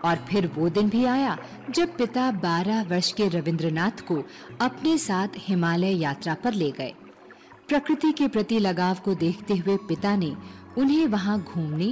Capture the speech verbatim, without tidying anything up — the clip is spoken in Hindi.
और फिर वो दिन भी आया जब पिता बारह वर्ष के रविंद्रनाथ को अपने साथ हिमालय यात्रा पर ले गए। प्रकृति के प्रति लगाव को देखते हुए पिता ने उन्हें वहां घूमने